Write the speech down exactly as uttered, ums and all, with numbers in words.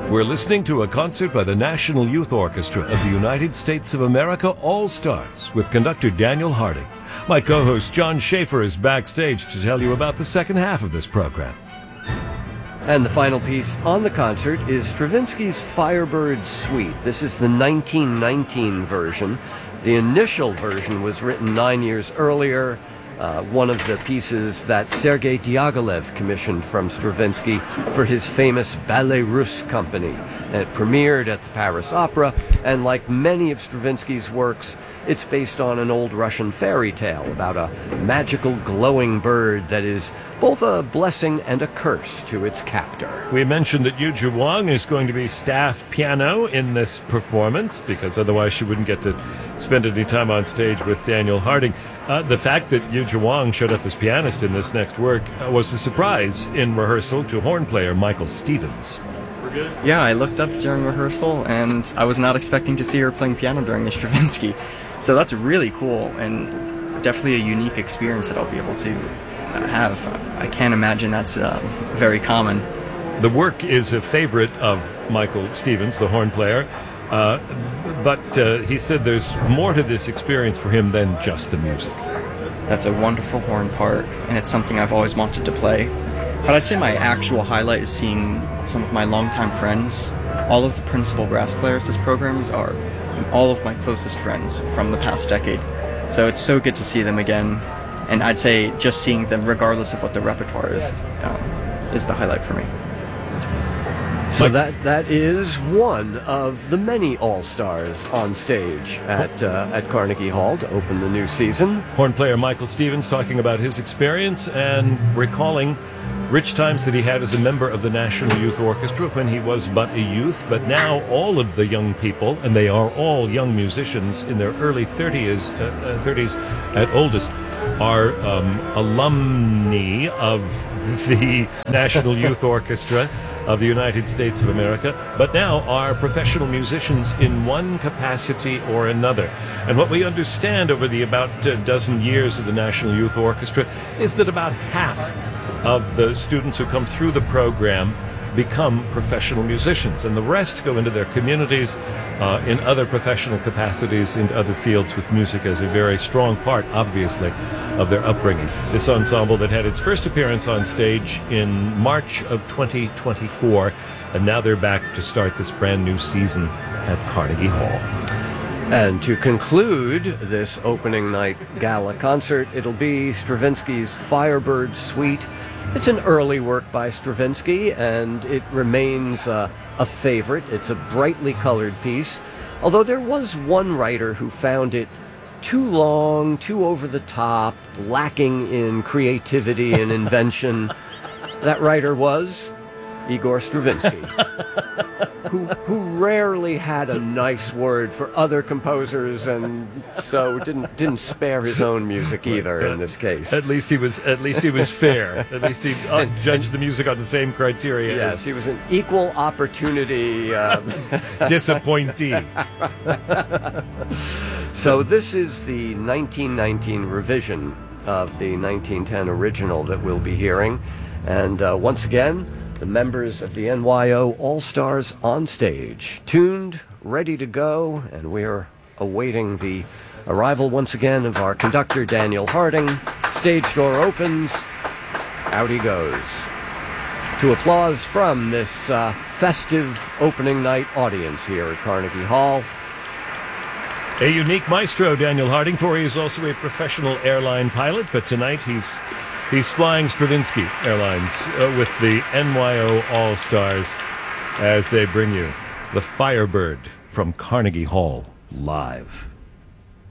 We're listening to a concert by the National Youth Orchestra of the United States of America All-Stars with conductor Daniel Harding. My co-host John Schaefer is backstage to tell you about the second half of this program. And the final piece on the concert is Stravinsky's Firebird Suite. This is the nineteen nineteen version. The initial version was written nine years earlier. Uh, one of the pieces that Sergei Diaghilev commissioned from Stravinsky for his famous Ballet Russe company. And it premiered at the Paris Opera, and like many of Stravinsky's works, it's based on an old Russian fairy tale about a magical glowing bird that is both a blessing and a curse to its captor. We mentioned that Yuzhi Wang is going to be staff piano in this performance, because otherwise she wouldn't get to spend any time on stage with Daniel Harding. Uh, the fact that Yuzhi Wang showed up as pianist in this next work uh, was a surprise in rehearsal to horn player Michael Stevens. Yeah, I looked up during rehearsal, and I was not expecting to see her playing piano during the Stravinsky. So that's really cool, and definitely a unique experience that I'll be able to have. I can't imagine that's uh, very common. The work is a favorite of Michael Stevens, the horn player, uh, but uh, he said there's more to this experience for him than just the music. That's a wonderful horn part, and it's something I've always wanted to play. But I'd say my actual highlight is seeing some of my longtime friends. All of the principal brass players this program are all of my closest friends from the past decade. So it's so good to see them again. And I'd say just seeing them, regardless of what the repertoire is, um, is the highlight for me. So that that is one of the many all-stars on stage at uh, at Carnegie Hall to open the new season. Horn player Michael Stevens talking about his experience and recalling rich times that he had as a member of the National Youth Orchestra when he was but a youth, but now all of the young people, and they are all young musicians in their early thirties, uh, thirties at oldest, are um, alumni of the National Youth Orchestra of the United States of America, but now are professional musicians in one capacity or another. And what we understand over the about a dozen years of the National Youth Orchestra is that about half of the students who come through the program become professional musicians, and the rest go into their communities uh, in other professional capacities in other fields, with music as a very strong part, obviously, of their upbringing. This ensemble that had its first appearance on stage in March of twenty twenty-four, and now they're back to start this brand new season at Carnegie Hall. And to conclude this opening night gala concert, it'll be Stravinsky's Firebird Suite. It's an early work by Stravinsky, and it remains uh, a favorite. It's a brightly colored piece, although there was one writer who found it too long, too over the top, lacking in creativity and invention. That writer was Igor Stravinsky, who, who rarely had a nice word for other composers, and so didn't didn't spare his own music either in this case. At least he was at least he was fair. At least he uh, and, judged and, the music on the same criteria. Yes, as he was an equal opportunity uh, disappointee. So this is the nineteen nineteen revision of the nineteen ten original that we'll be hearing, and uh, once again, the members of the N Y O All-Stars on stage, tuned, ready to go, and we're awaiting the arrival once again of our conductor, Daniel Harding. Stage door opens, out he goes. To applause from this uh, festive opening night audience here at Carnegie Hall. A unique maestro, Daniel Harding, for he is also a professional airline pilot, but tonight he's He's flying Stravinsky Airlines uh, with the N Y O All-Stars as they bring you the Firebird from Carnegie Hall live.